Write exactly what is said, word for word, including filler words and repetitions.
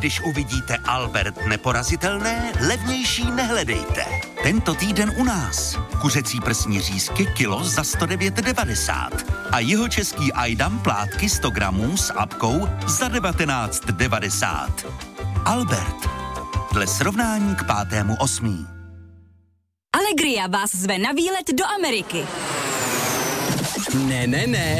Když uvidíte Albert neporazitelné, levnější nehledejte. Tento týden u nás. Kuřecí prsní řízky kilo za sto devět devadesát a jihočeský Ajdam plátky sto gramů s apkou za devatenáct devadesát. Albert. Dle srovnání k pátému osmý. Allegria vás zve na výlet do Ameriky. Ne, ne, ne.